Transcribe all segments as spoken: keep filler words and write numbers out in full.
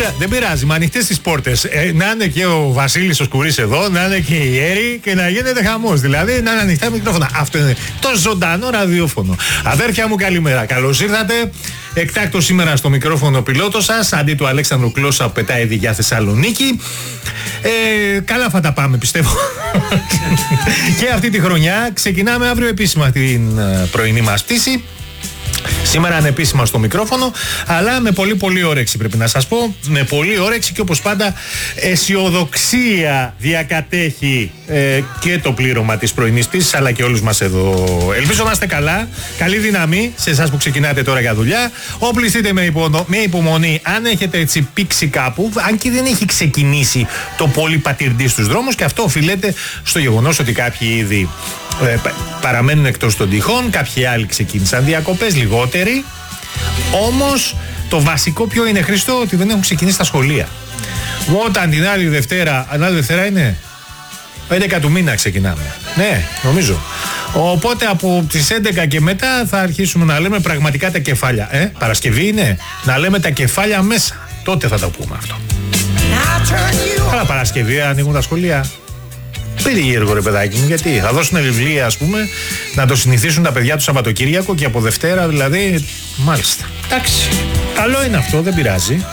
πειρα... δεν πειράζει, με ανοιχτές τις πόρτες. Ε, να είναι και ο Βασίλης ο Σκουρής εδώ, να είναι και η Έρη και να γίνεται χαμός. Δηλαδή να είναι ανοιχτά μικρόφωνα. Αυτό είναι το ζωντανό ραδιόφωνο. Αδέρφια μου, καλημέρα. Καλώς ήρθατε. Εκτάκτο σήμερα στο μικρόφωνο πιλότο σας, αντί του Αλέξανδρου Κλώσσα που πετάει δι για Θεσσαλονίκη. Ε, καλά θα τα πάμε, πιστεύω. Και αυτή τη χρονιά ξεκινάμε αύριο επίσημα την πρωινή μας πτήση. Σήμερα ανεπίσημα στο μικρόφωνο, αλλά με πολύ πολύ όρεξη, πρέπει να σας πω. Με πολύ όρεξη και όπως πάντα αισιοδοξία διακατέχει ε, και το πλήρωμα της πρωινής πτήσης, αλλά και όλους μας εδώ. Ελπίζω να είστε καλά, καλή δύναμη σε εσάς που ξεκινάτε τώρα για δουλειά. Όπλιστείτε με, υπο, με υπομονή αν έχετε έτσι πήξει κάπου, αν και δεν έχει ξεκινήσει το πολύ πατυρντή στους δρόμους, και αυτό οφείλεται στο γεγονός ότι κάποιοι ήδη ε, παραμένουν εκτός των τυχών, κάποιοι άλλοι ξεκίνησαν διακοπές, λιγότεροι. Όμως το βασικό ποιο είναι, Χρήστο? Ότι δεν έχουν ξεκινήσει τα σχολεία. Όταν την άλλη Δευτέρα, αν άλλη Δευτέρα είναι έντεκα του μήνα ξεκινάμε. Ναι, νομίζω. Οπότε από τις έντεκα και μετά θα αρχίσουμε να λέμε πραγματικά τα κεφάλια. Ε, Παρασκευή είναι, να λέμε τα κεφάλια μέσα. Τότε θα το πούμε αυτό. Αλλά Παρασκευή ανοίγουν τα σχολεία. Περίεργο, ρε παιδάκι μου, γιατί θα δώσουν βιβλία, ας πούμε, να το συνηθίσουν τα παιδιά του Σαββατοκύριακο και από Δευτέρα, δηλαδή. Μάλιστα. Εντάξει. Καλό είναι αυτό, δεν πειράζει.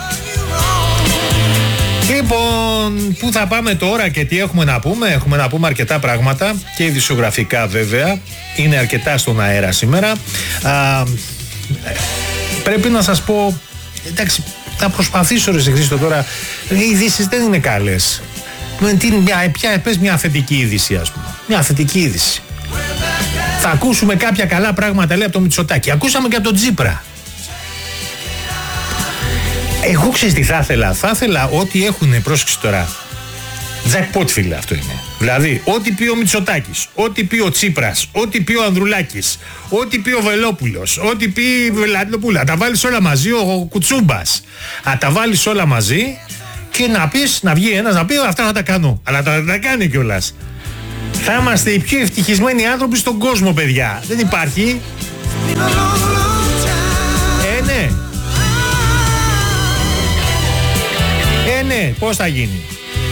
Λοιπόν, πού θα πάμε τώρα και τι έχουμε να πούμε? Έχουμε να πούμε αρκετά πράγματα και ειδησιογραφικά βέβαια. Είναι αρκετά στον αέρα σήμερα. Α, πρέπει να σας πω, εντάξει, θα προσπαθήσω, ρε Χρήστο, τώρα. Οι ειδήσεις δεν είναι καλές. Τι, μια, πια, πες μια θετική είδηση, ας πούμε. Μια θετική είδηση. Θα ακούσουμε κάποια καλά πράγματα, λέει, από το Μητσοτάκη. Ακούσαμε και από τον Τσίπρα. Εγώ ξέρεις τι θα ήθελα? Θα ήθελα ό,τι έχουν, πρόσεξε τώρα. Jackpot, φίλε, αυτό είναι. Δηλαδή, ό,τι πει ο Μητσοτάκης, ό,τι πει ο Τσίπρας, ό,τι πει ο Ανδρουλάκης, ό,τι πει ο Βελόπουλος, ό,τι πει η Βελατινοπούλα. Τα βάλεις όλα μαζί, ο Κουτσούμπας. Α, τα βάλεις όλα μαζί. Και να πεις, να βγει ένας να πει αυτά θα τα κάνω. Αλλά θα τα κάνει κιόλας. Θα είμαστε οι πιο ευτυχισμένοι άνθρωποι στον κόσμο, παιδιά. Δεν υπάρχει. Ε, ναι. Ε, ναι. Πώς θα γίνει?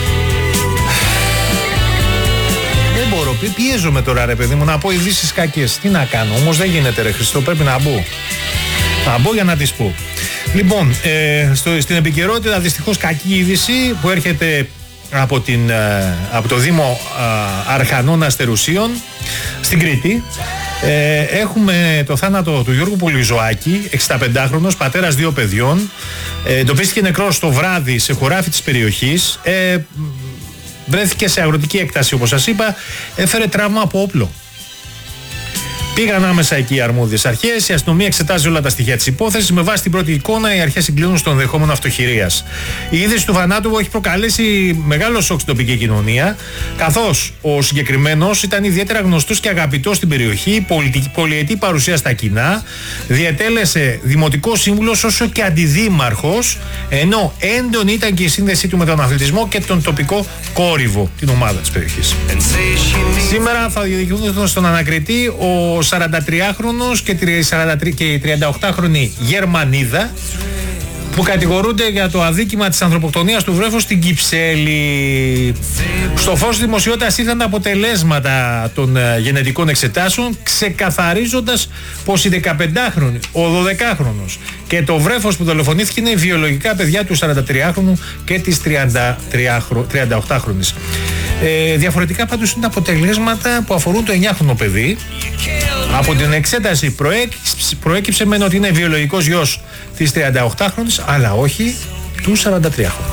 Δεν μπορώ. Πιέζομαι τώρα, ρε παιδί μου, να πω ειδήσεις κακές. Τι να κάνω? Όμως δεν γίνεται, ρε Χριστό. Πρέπει να μπω. Να μπω για να τις πω. Λοιπόν, ε, στο, στην επικαιρότητα δυστυχώς κακή είδηση που έρχεται από, την, ε, από το Δήμο ε, Αρχανών Αστερουσίων στην Κρήτη. Ε, έχουμε το θάνατο του Γιώργου Πολυζωάκη, εξηνταπεντάχρονος, πατέρας δύο παιδιών. Ε, εντοπίστηκε νεκρός το βράδυ σε χωράφι της περιοχής. Ε, βρέθηκε σε αγροτική έκταση, όπως σας είπα. Έφερε τραύμα από όπλο. Πήγαν άμεσα εκεί οι αρμόδιες αρχές. Η αστυνομία εξετάζει όλα τα στοιχεία της υπόθεσης. Με βάση την πρώτη εικόνα, οι αρχές συγκλίνουν στον ενδεχόμενο αυτοχειρίας. Η είδηση του θανάτου έχει προκαλέσει μεγάλο σοκ στην τοπική κοινωνία, καθώς ο συγκεκριμένος ήταν ιδιαίτερα γνωστός και αγαπητός στην περιοχή, πολιτική, πολυετή παρουσία στα κοινά, διετέλεσε δημοτικό σύμβουλος όσο και αντιδήμαρχος, ενώ έντονη ήταν και η σύνδεσή του με τον αθλητισμό και τον τοπικό κόρυβο, την ομάδα της περιοχής. Σήμερα θα διοικηθούν στον ανακριτή ο σαραντατριάχρονος και η τριανταοκτάχρονη Γερμανίδα, που κατηγορούνται για το αδίκημα της ανθρωποκτονίας του βρέφους στην Κυψέλη. Στο φως δημοσιότητας ήρθαν τα αποτελέσματα των γενετικών εξετάσεων, ξεκαθαρίζοντας πως η δεκαπεντάχρονη, ο δωδεκάχρονος και το βρέφος που δολοφονήθηκε είναι βιολογικά παιδιά του σαραντατριάχρονου και της τριανταοκτάχρονης. Ε, διαφορετικά πάντως είναι τα αποτελέσματα που αφορούν το εννιάχρονο παιδί. Από την εξέταση προέκυψε, προέκυψε μεν ότι είναι βιολογικός γιος της τριανταοκτάχρονης, αλλά όχι του σαραντατριάχρονου.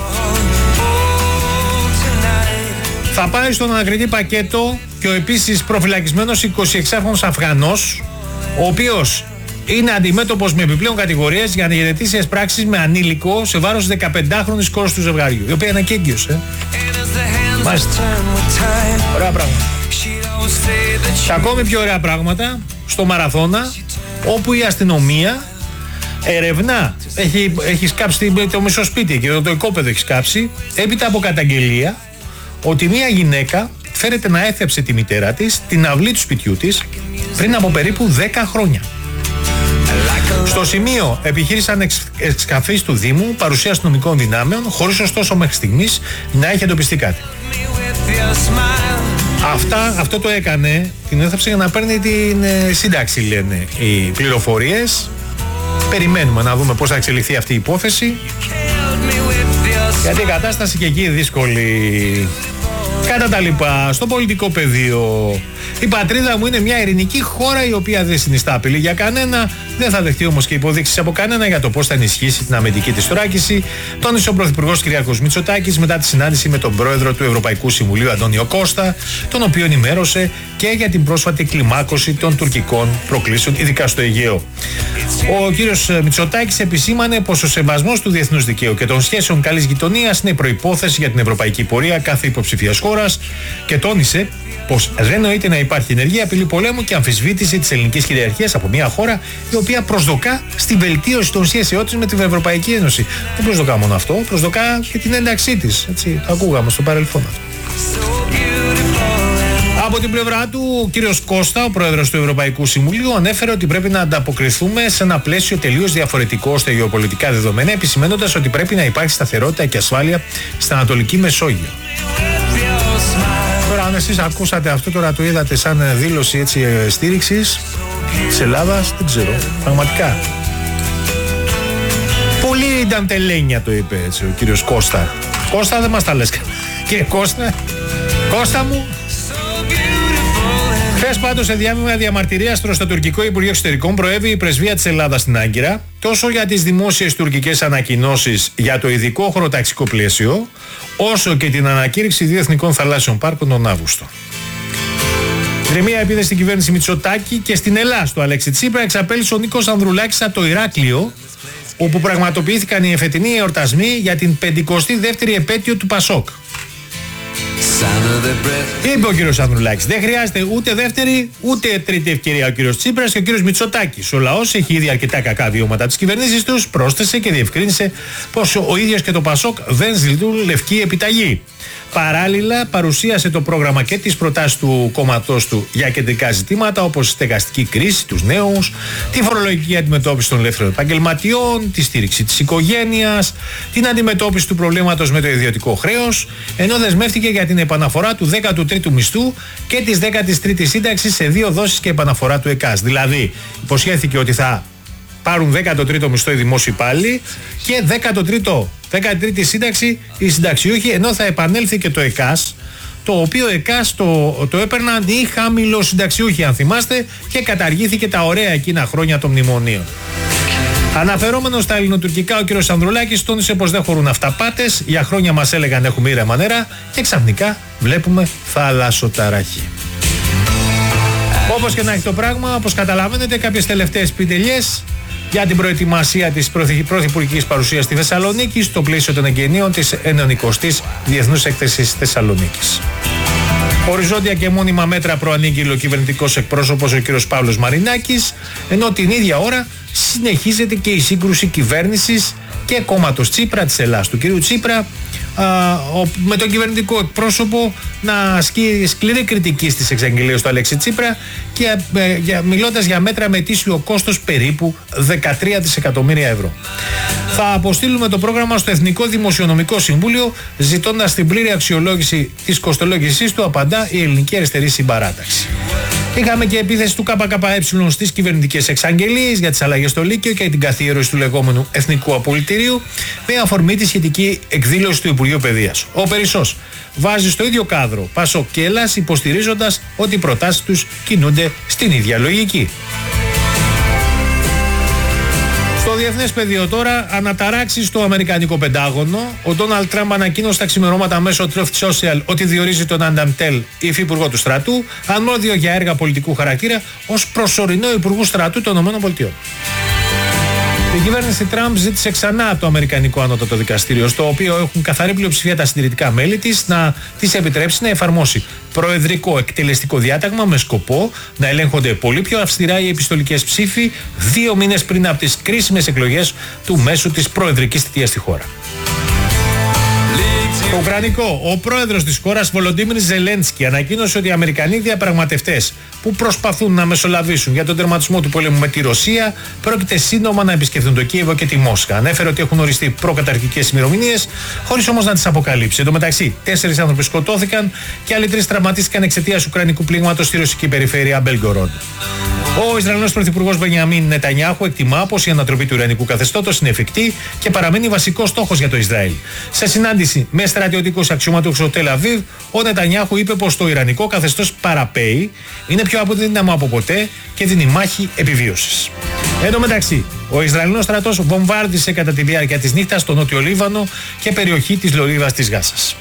Θα πάει στον ανακριτή πακέτο και ο επίσης προφυλακισμένος εικοσιεξάχρονος Αφγανός, ο οποίος είναι αντιμέτωπος με επιπλέον κατηγορίες για ανεγενετήσιες πράξεις με ανήλικο σε βάρος δεκαπεντάχρονης κόρης του ζευγαριού, η οποία είναι και έγκυος, ε. Μάλιστα. Ωραία πράγματα. Και ακόμη πιο ωραία πράγματα στο Μαραθώνα, όπου η αστυνομία ερευνά, έχει, έχει σκάψει το μισό σπίτι και το, το οικόπεδο έχει σκάψει, έπειτα από καταγγελία ότι μια γυναίκα φέρεται να έθεψε τη μητέρα της στην αυλή του σπιτιού της πριν από περίπου δέκα χρόνια. Στο σημείο επιχείρησαν εξ, εξκαφής του Δήμου παρουσία αστυνομικών δυνάμεων, χωρίς ωστόσο μέχρι στιγμής να έχει εντοπιστεί κάτι. Αυτά, αυτό το έκανε, την έθαψε για να παίρνει την ε, σύνταξη, λένε οι πληροφορίες. Περιμένουμε να δούμε πώς θα εξελιχθεί αυτή η υπόθεση, γιατί η κατάσταση και εκεί δύσκολη. Κατά τα λοιπά, στο πολιτικό πεδίο, η πατρίδα μου είναι μια ειρηνική χώρα η οποία δεν συνιστά απειλή για κανένα, δεν θα δεχτεί όμως και υποδείξεις από κανένα για το πώς θα ενισχύσει την αμυντική της θωράκιση, τόνισε ο Πρωθυπουργός Κυριάκος Μητσοτάκης μετά τη συνάντηση με τον Πρόεδρο του Ευρωπαϊκού Συμβουλίου Αντώνιο Κώστα, τον οποίο ενημέρωσε και για την πρόσφατη κλιμάκωση των τουρκικών προκλήσεων, ειδικά στο Αιγαίο. Ο κύριος Μητσοτάκης επισήμανε πως ο σεβασμός του διεθνούς δικαίου και των σχέσεων καλής γειτονίας είναι προϋπόθεση για την ευρωπαϊκή πορεία κάθε υποψηφίας χώρας και τόνισε πως δεν νοείται να υπάρχει ενεργή απειλή πολέμου και αμφισβήτηση της ελληνικής κυριαρχίας από μια χώρα η οποία προσδοκά στη βελτίωση των σχέσεών της με την Ευρωπαϊκή Ένωση. Δεν προσδοκά μόνο αυτό, προσδοκά και την ένταξή της. Έτσι, το ακούγαμε στο παρελθόν αυτό. Από την πλευρά του, ο κύριος Κώστα, ο πρόεδρος του Ευρωπαϊκού Συμβουλίου, ανέφερε ότι πρέπει να ανταποκριθούμε σε ένα πλαίσιο τελείως διαφορετικό στα γεωπολιτικά δεδομένα, επισημαίνοντας ότι πρέπει να υπάρχει σταθερότητα και ασφάλεια στην Ανατολική Μεσόγειο. Τώρα, αν εσείς ακούσατε αυτό, τώρα το είδατε σαν δήλωση έτσι στήριξης της Ελλάδας, δεν ξέρω, πραγματικά. Πολύ νταντελένια το είπε έτσι ο κύριος Κώστα. Κώστα, δεν μας τα λες. Κύριε Κώστα, Κώστα μου. Χθες πάντως σε διάμημα διαμαρτυρίας προς το τουρκικό Υπουργείο Εξωτερικών προέβη η πρεσβεία της Ελλάδας στην Άγκυρα, τόσο για τις δημόσιες τουρκικές ανακοινώσεις για το ειδικό χωροταξικό πλαίσιο, όσο και την ανακήρυξη δύο εθνικών θαλάσσιων πάρκων τον Αύγουστο. Γκρεμία επίδεση στην κυβέρνηση Μητσοτάκη και στην Ελλάδα του Αλέξη Τσίπρα εξαπέλυσε ο Νίκος Ανδρουλάκης από το Ηράκλειο, όπου πραγματοποιήθηκαν οι εφετινοί εορτασμοί για την πενηκοστή δεύτερη επέτειο του Πασόκ. Είπε ο κύριος Ανδρουλάκης, δεν χρειάζεται ούτε δεύτερη ούτε τρίτη ευκαιρία ο κύριος Τσίπρας και ο κύριος Μητσοτάκης. Ο λαός έχει ήδη αρκετά κακά βιώματα από τις κυβερνήσεις τους, πρόσθεσε και διευκρίνησε πως ο ίδιος και το Πασόκ δεν ζητούν λευκή επιταγή. Παράλληλα, παρουσίασε το πρόγραμμα και τις προτάσεις του κόμματός του για κεντρικά ζητήματα όπως η στεγαστική κρίση, τους νέους, τη φορολογική αντιμετώπιση των ελεύθερων επαγγελματιών, τη στήριξη της οικογένειας, την αντιμετώπιση του προβλήματος με το ιδιωτικό χρέος, ενώ δεσμεύτηκε για την επαναφορά του δέκατου τρίτου μισθού και της δέκατης τρίτης σύνταξης σε δύο δόσεις και επαναφορά του ΕΚΑΣ. Δηλαδή, υποσχέθηκε ότι θα πάρουν δέκατο τρίτο μισθό οι δημόσιοι υπάλληλοι και δέκατο τρίτο, δέκατη τρίτη σύνταξη οι συνταξιούχοι, ενώ θα επανέλθει και το ΕΚΑΣ, το οποίο ΕΚΑΣ το, το έπαιρναν οι χαμηλοσυνταξιούχοι, αν θυμάστε, και καταργήθηκε τα ωραία εκείνα χρόνια των μνημονίων. Αναφερόμενος στα ελληνοτουρκικά, ο κ. Ανδρουλάκης τόνισε πως δεν χωρούν αυταπάτες. Για χρόνια μας έλεγαν έχουμε ήρεμα νερά και ξαφνικά βλέπουμε θαλασσοταραχή. Όπως και να έχει το πράγμα, όπως καταλαβαίνετε, κάποιες τελευταίες πιτελιές για την προετοιμασία της πρωθυπουργικής παρουσίας στη Θεσσαλονίκη στο πλαίσιο των εγγενείων της ενενηκοστής Διεθνούς Έκθεσης Θεσσαλονίκης. Οριζόντια και μόνιμα μέτρα προανήγγειλε ο κυβερνητικός εκπρόσωπος ο κ. Παύλος Μαρινάκης, ενώ την ίδια ώρα συνεχίζεται και η σύγκρουση κυβέρνησης και κόμματος Τσίπρα της Ελλάδας του κ. Τσίπρα, α, ο, με τον κυβερνητικό εκπρόσωπο να ασκεί σκληρή κριτική στις εξαγγελίες του Αλέξη Τσίπρα και ε, για, μιλώντας για μέτρα με ετήσιο κόστος περίπου δεκατρία δισεκατομμύρια ευρώ. Θα αποστείλουμε το πρόγραμμα στο Εθνικό Δημοσιονομικό Συμβούλιο, ζητώντας την πλήρη αξιολόγηση της κοστολόγησής του, απαντά η Ελληνική Αριστερή Συμπαράταξη. Είχαμε και επίθεση του ΚΚΕ στις κυβερνητικές εξαγγελίες για τις αλλαγές στο Λύκειο και την καθιέρωση του λεγόμενου Εθνικού Απολυτηρίου με αφορμή τη σχετική εκδήλωση του Υπουργείου Παιδείας. Ο Περισσός βάζει στο ίδιο κάδρο Πασόκ και Ελλάς, υποστηρίζοντας ότι οι προτάσεις τους κινούνται στην ίδια λογική. Στο διεθνές πεδίο τώρα, αναταράξει στο Αμερικανικό Πεντάγωνο. Ο Ντόναλντ Τραμπ ανακοίνωσε στα ξημερώματα μέσω Truth Social ότι διορίζει τον Άνταμ Τελ, υφυπουργό του στρατού, αρμόδιο για έργα πολιτικού χαρακτήρα, ως προσωρινό υπουργό στρατού των ΗΠΑ. Η κυβέρνηση Τραμπ ζήτησε ξανά από το Αμερικανικό Ανώτατο Δικαστήριο, στο οποίο έχουν καθαρή πλειοψηφία τα συντηρητικά μέλη της, να της επιτρέψει να εφαρμόσει προεδρικό εκτελεστικό διάταγμα με σκοπό να ελέγχονται πολύ πιο αυστηρά οι επιστολικές ψήφοι δύο μήνες πριν από τις κρίσιμες εκλογές του μέσου της προεδρικής θητείας στη χώρα. Το ουκρανικό. Ο πρόεδρος της χώρας Βολοντίμιρ Ζελένσκι ανακοίνωσε ότι οι Αμερικανοί διαπραγματευτές που προσπαθούν να μεσολαβήσουν για τον τερματισμό του πολέμου με τη Ρωσία πρόκειται σύντομα να επισκεφθούν το Κίεβο και τη Μόσχα. Ανέφερε ότι έχουν οριστεί προκαταρκτικές ημερομηνίες, χωρίς όμως να τις αποκαλύψει. Εν τω μεταξύ, τέσσερις άνθρωποι σκοτώθηκαν και άλλοι τρεις τραυματίστηκαν εξαιτίας ουκρανικού πλήγματος στη ρωσική περιφέρεια Μπελγκορόντ. Ο Ισραηλινός πρωθυπουργός Μπενιαμίν Νετανιάχου εκτιμά πως η ανατροπή του ιρανικού καθεστώτος είναι εφικτή και παραμένει βασικός στόχος για το Ισραήλ. Σε συνάντηση με στρατιωτικούς αξιωματούχους στο Τελ Αβίβ, ο Νετανιάχου είπε πως το ιρανικό καθεστώς παραπέει, είναι πιο αδύναμο από ποτέ και δίνει μάχη επιβίωσης. Εν τω μεταξύ, ο Ισραηλινός στρατός βομβάρδισε κατά τη διάρκεια της νύχτας στο Νότιο Λίβανο και περιοχή της Λωρίδας της Γάζας.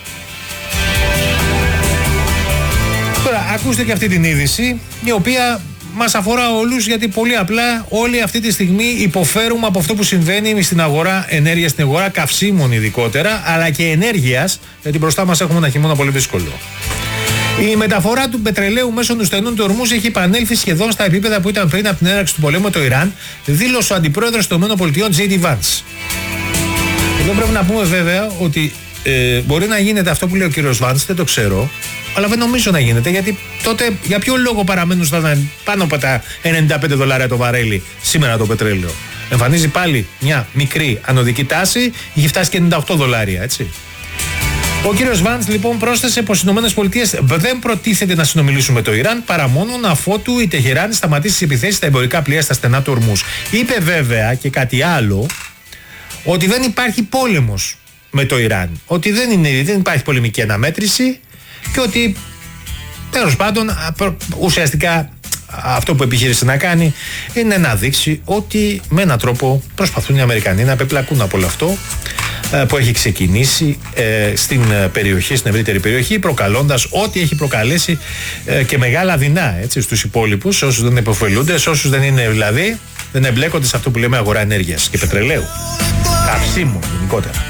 Τώρα, ακούστε και αυτή την είδηση, η οποία μας αφορά όλους, γιατί πολύ απλά όλοι αυτή τη στιγμή υποφέρουμε από αυτό που συμβαίνει στην αγορά ενέργειας, στην αγορά καυσίμων ειδικότερα, αλλά και ενέργειας, γιατί μπροστά μας έχουμε ένα χειμώνα πολύ δύσκολο. Η μεταφορά του πετρελαίου μέσω του στενού του Ορμούζ έχει επανέλθει σχεδόν στα επίπεδα που ήταν πριν από την έναρξη του πολέμου με το Ιράν, δήλωσε ο αντιπρόεδρος των ΗΠΑ τζέι ντι Vance. Εδώ πρέπει να πούμε βέβαια ότι ε, μπορεί να γίνεται αυτό που λέει ο κύριος Vance, δεν το ξέρω, αλλά δεν νομίζω να γίνεται, γιατί τότε για ποιο λόγο παραμένουν στα πάνω από τα ενενήντα πέντε δολάρια το βαρέλι σήμερα το πετρέλαιο. Εμφανίζει πάλι μια μικρή ανωδική τάση, έχει φτάσει και ενενήντα οκτώ δολάρια, έτσι. Ο κύριος Βαντς λοιπόν πρόσθεσε πως οι ΗΠΑ δεν προτίθεται να συνομιλήσουν με το Ιράν παρά μόνο αφότου η Τεχεράνη σταματήσει τις επιθέσεις στα εμπορικά πλοία στα στενά του Ορμούζ. Είπε βέβαια και κάτι άλλο, ότι δεν υπάρχει πόλεμος με το Ιράν, ότι δεν, είναι, δεν υπάρχει πολεμική αναμέτρηση και ότι τέλος πάντων ουσιαστικά αυτό που επιχείρησε να κάνει είναι να δείξει ότι με έναν τρόπο προσπαθούν οι Αμερικανοί να απεπλακούν από όλο αυτό που έχει ξεκινήσει ε, στην περιοχή, στην ευρύτερη περιοχή, προκαλώντας ό,τι έχει προκαλέσει ε, και μεγάλα δεινά, έτσι, στους υπόλοιπους, όσους δεν υποφελούνται, σε όσους δεν είναι δηλαδή, δεν εμπλέκονται σε αυτό που λέμε αγορά ενέργειας και πετρελαίου, καυσίμου γενικότερα.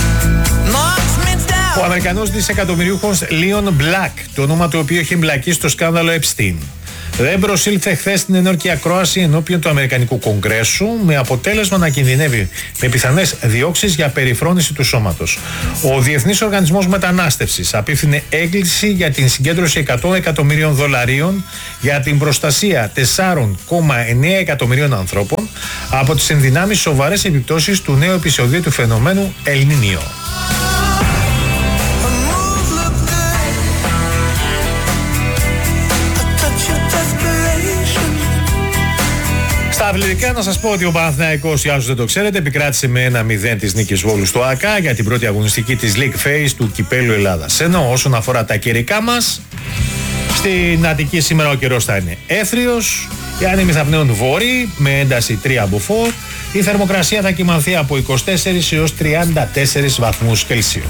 Ο Αμερικανός δισεκατομμυριούχος Leon Black, το όνομα του οποίου έχει εμπλακεί στο σκάνδαλο Epstein, δεν προσήλθε χθες στην ενόρκη ακρόαση ενώπιον του Αμερικανικού Κογκρέσου, με αποτέλεσμα να κινδυνεύει με πιθανές διώξεις για περιφρόνηση του σώματος. Ο Διεθνής Οργανισμός Μετανάστευσης απίφθινε έγκληση για την συγκέντρωση εκατό εκατομμυρίων δολαρίων για την προστασία τεσσάρων κόμμα εννέα εκατομμυρίων ανθρώπων από τις ενδυνάμεις σοβαρές επιπτώσεις του νέου επεισοδίου του φαινομένου El Niño. Στα αθλητικά να σας πω ότι ο Παναθηναϊκός, για όσους δεν το ξέρετε, επικράτησε με ένα μηδέν της νίκης Βόλου στο ΑΚΑ για την πρώτη αγωνιστική της League Phase του Κυπέλλου Ελλάδας. Ενώ όσον αφορά τα καιρικά μας, στην Αττική σήμερα ο καιρός θα είναι έθριος, οι άνεμοι θα πνέουν βόρειοι με ένταση τρία μποφόρ, η θερμοκρασία θα κυμανθεί από είκοσι τέσσερις έως τριάντα τέσσερις βαθμούς Κελσίου.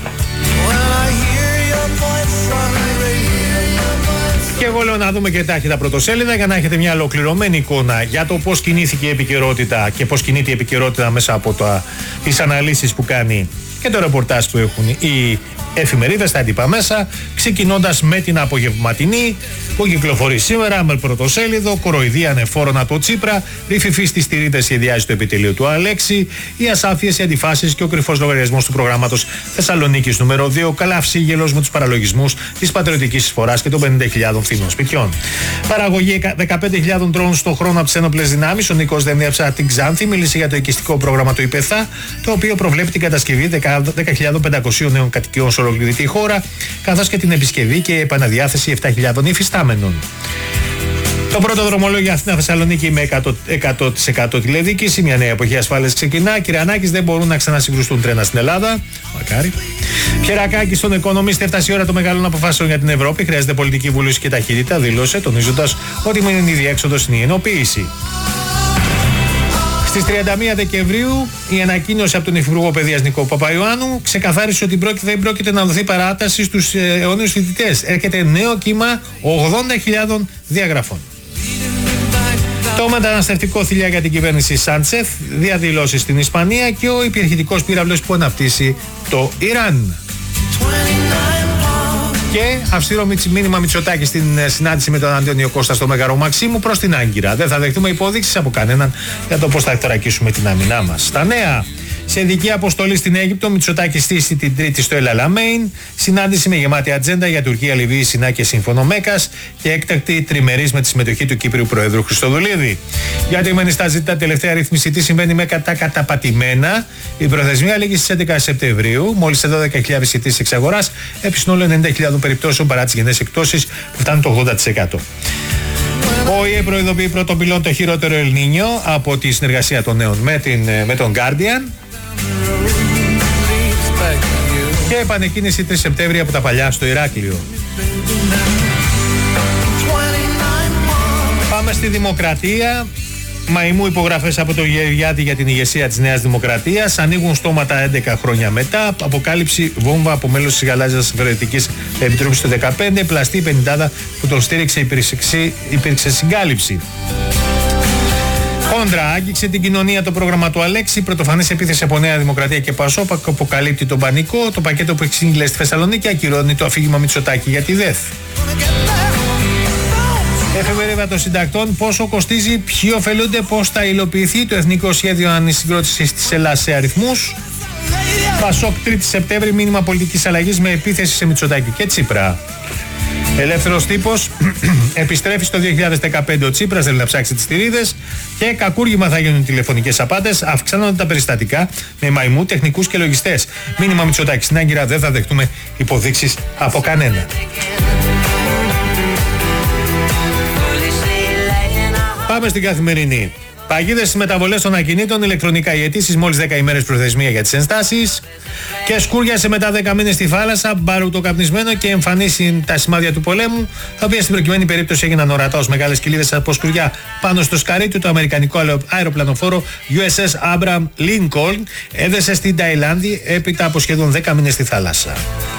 Και εγώ λέω να δούμε και τάχιστα πρωτοσέλιδα για να έχετε μια ολοκληρωμένη εικόνα για το πώς κινήθηκε η επικαιρότητα και πώς κινείται η επικαιρότητα μέσα από τα, τις αναλύσεις που κάνει και το ρεπορτάζ που έχουν οι εφημερίδες, τα έντυπα μέσα, ξεκινώντας με την απογευματινή που κυκλοφορεί σήμερα με πρωτοσέλιδο, κοροϊδία ανεφόρων από το Τσίπρα, ρηφιφή στις στηρίδες σχεδιάζει το επιτελείο του Αλέξη, οι ασάφειες, οι αντιφάσεις και ο κρυφός λογαριασμός του προγράμματος Θεσσαλονίκης νούμερο δύο, καλαυσίγελος με τους παραλογισμούς της πατριωτικής εισφοράς και των πενήντα χιλιάδων φθηνών σπιτιών. Παραγωγή δεκαπέντε χιλιάδων τρόνων στον χρόνο από τις ένοπλες δυνάμεις. Ο Νίκος Δενέψα την Ξάνθη μίλησε για το οικιστικό πρόγραμμα του ΙΠΕΘΑ, το οποίο προβλέπει την κατασκευή δέκα χιλιάδες πεντακόσιων νέων κατοικιών σε ολόκληρη τη χώρα, καθώς και την επισκευή και επαναδιάθεση επτά χιλιάδων υφιστάμενων. Το πρώτο δρομολόγιο Αθήνα-Θεσσαλονίκη με εκατό τοις εκατό τηλεδίκηση, μια νέα εποχή ασφάλειας ξεκινά. Κυριανάκης, δεν μπορούν να ξανασυγκρουστούν τρένα στην Ελλάδα. Μακάρι. Πιερακάκης, στον Economist, έφτασε η ώρα των μεγάλων αποφάσεων για την Ευρώπη. Χρειάζεται πολιτική βούληση και ταχύτητα, δήλωσε, τονίζοντας ότι μόνο η διέξοδος είναι η ενοποίηση. Στις τριάντα μία Δεκεμβρίου, η ανακοίνωση από τον Υφυπουργό Παιδείας Νικό Παπαϊωάννου ξεκαθάρισε ότι δεν πρόκειται να δοθεί παράταση στους αιώνιους φοιτητές. Έρχεται νέο κύμα ογδόντα χιλιάδων διαγραφών. Το μεταναστευτικό θηλιά για την κυβέρνηση Σάντσεφ, διαδηλώσεις στην Ισπανία και ο υπερχητικός πύραυλος που αναπτύσσει το Ιράν. Και αυστηρό μήνυμα Μητσοτάκη στην συνάντηση με τον Αντώνιο Κώστα στο Μέγαρο Μαξίμου προς την Άγκυρα. Δεν θα δεχτούμε υπόδειξεις από κανέναν για το πώς θα εκτρακίσουμε την άμυνά μας. Στα νέα, Σε ειδική αποστολή στην Αίγυπτο, Μητσοτάκης στήσει την Τρίτη στο El Alamein. Συνάντηση με γεμάτη ατζέντα για Τουρκία, Λιβύη, Σινά και Σύμφωνο Μέκας και έκτακτη τριμερής με τη συμμετοχή του Κύπριου Προέδρου Χριστοδουλίδη. Για τη Μενιστά ζητά τελευταία ρύθμιση τι συμβαίνει με κατά καταπατημένα. Η προθεσμία λήγει στις έντεκα Σεπτεμβρίου. Μόλις δώδεκα χιλιάδες αιτήσεις εξαγοράς, επί συνόλου ενενήντα χιλιάδες περιπτώσεων παρά τις γενναίες εκτόσεις που φτάνουν το ογδόντα τοις εκατό. Ο ΙΕ προειδοποιεί πρώτον πυλών το χειρότερο El Niño από τη συνεργασία των νέων με, την, με τον Guardian. Και επανεκκίνηση τρεις Σεπτέμβρη από τα παλιά στο Ηράκλειο. Πάμε στη Δημοκρατία. Μαϊμού υπογραφές από το Γεωργιάδη για την ηγεσία της Νέας Δημοκρατίας. Ανοίγουν στόματα έντεκα χρόνια μετά. Αποκάλυψη βόμβα από μέλος της Γαλάζιας Αφαιρετικής Επιτροπής το δεκαπέντε. Πλαστή πενηντάδα που τον στήριξε υπήρξε συγκάλυψη. Κόντρα, άγγιξε την κοινωνία το πρόγραμμα του Αλέξη. Πρωτοφανής επίθεση από Νέα Δημοκρατία και Πασόκ αποκαλύπτει τον πανικό. Το πακέτο που εξήγηλε στη Θεσσαλονίκη ακυρώνει το αφήγημα Μητσοτάκη για τη ΔΕΘ. Εφημερίδα των Συντακτών, πόσο κοστίζει, ποιοι ωφελούνται, πώς θα υλοποιηθεί το Εθνικό Σχέδιο Ανησυγκρότησης της Ελλάδας σε αριθμούς. Πασόκ Τρίτη Σεπτέμβρη, μήνυμα πολιτικής αλλαγής με επίθεση σε Μητσοτάκη και Τσίπρα. Ελεύθερος τύπος, επιστρέφει στο δύο χιλιάδες δεκαπέντε ο Τσίπρας, θέλει να ψάξει τις θηρίδες και κακούργημα θα γίνουν τηλεφωνικές απάτες, αυξάνονται τα περιστατικά με μαϊμού, τεχνικούς και λογιστές. Μήνυμα Μητσοτάκη στην Άγκυρα, δεν θα δεχτούμε υποδείξεις από κανένα. Πάμε στην Καθημερινή. Παγίδες στις μεταβολές των ακινήτων, ηλεκτρονικά οι αιτήσεις, μόλις δέκα ημέρες προθεσμία για τις ενστάσεις. Και σκούριασε μετά δέκα μήνες στη θάλασσα, μπαρουτοκαπνισμένο και εμφανίσει τα σημάδια του πολέμου, τα οποία στην προκειμένη περίπτωση έγιναν ορατά ως μεγάλες κοιλίδες από σκουριά πάνω στο σκαρί του. Το αμερικανικό αεροπλανοφόρο γιου ες ες Abraham Lincoln έδεσε στην Ταϊλάνδη έπειτα από σχεδόν δέκα μήνες στη θάλασσα.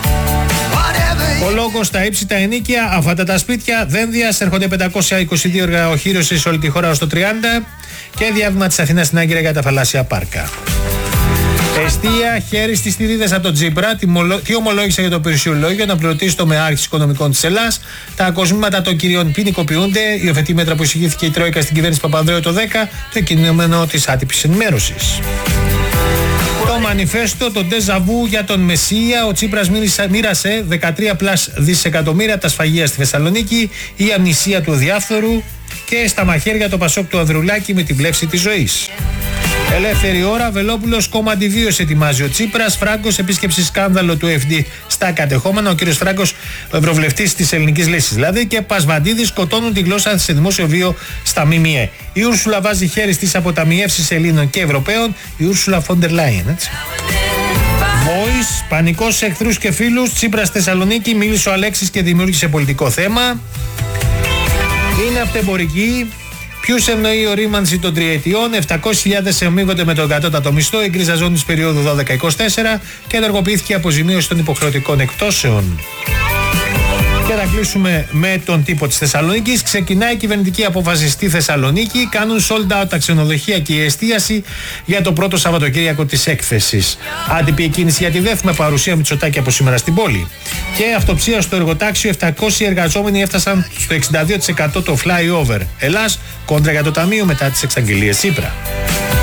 Ο λόγος στα ύψητα ενοίκια, αυτά τα σπίτια, δένδια, έρχονται πεντακόσια είκοσι δύο έργα οχύρωσης σε όλη τη χώρα ως το τριάντα και διάβημα της Αθηνάς στην Άγκυρα για τα θαλάσσια πάρκα. Εστία, χέρι στις θηρίδες από τον Τσίπρα, τι ομολόγησε για το περιουσιολόγιο, να πληρωτήσει το μεάρχης οικονομικών της Ελλάδας. Τα ακοσμήματα των κυρίων ποινικοποιούνται, υιοθετεί μέτρα που εισηγήθηκε η Τρόικα στην κυβέρνηση Παπανδρέου το δέκα, το κείμενο της άτυπης ενημέρωσης. Το μανιφέστο, το ντεζαβού για τον Μεσσία, ο Τσίπρας μοίρασε δεκατρία πλας δισεκατομμύρια τα σφαγεία στη Θεσσαλονίκη, η αμνησία του διάφθορου και στα μαχαίρια το Πασόκ του Ανδρουλάκη με την πλεύση της ζωής. Ελεύθερη ώρα, Βελόπουλος κόμμα αντιβίωση ετοιμάζει ο Τσίπρας. Φράγκος, επίσκεψη σκάνδαλο του εφ ντι στα κατεχόμενα. Ο κύριος Φράγκος, ο ευρωβουλευτής της Ελληνικής Λύσης δηλαδή, και Πασβαντίδης σκοτώνουν τη γλώσσα σε δημόσιο βίο στα ΜΜΕ. Η Ούρσουλα βάζει χέρι στις αποταμιεύσεις Ελλήνων και Ευρωπαίων. Η Ούρσουλα Φόντερ Λάιεν, έτσι. Voice, πανικός σε εχθρούς και φίλους. Τσίπρας Θεσσαλονίκη, μίλησε ο Αλέξης και δημιούργησε πολιτικό θέμα. Είναι αυτεμπορική. Ποιους ευνοεί ο ρήμανση των τριετιών, επτακόσιες χιλιάδες εμμύγονται με τον κατώτατο μισθό, η γκρίζα ζώνη της περίοδου δώδεκα είκοσι τέσσερα και ενεργοποιήθηκε η αποζημίωση των υποχρεωτικών εκτόσεων. Και να κλείσουμε με τον τύπο της Θεσσαλονίκης. Ξεκινάει η κυβερνητική απόφαση στη Θεσσαλονίκη. Κάνουν sold out τα ξενοδοχεία και η εστίαση για το πρώτο Σαββατοκύριακο της έκθεσης. Άτυπη εκκίνηση για τη ΔΕΘ με παρουσία Μητσοτάκη από σήμερα στην πόλη. Και αυτοψία στο εργοτάξιο, επτακόσιοι εργαζόμενοι έφτασαν στο εξήντα δύο τοις εκατό το flyover. Ελλάς, κόντρα για το ταμείο μετά τις εξαγγελίες Τσίπρα.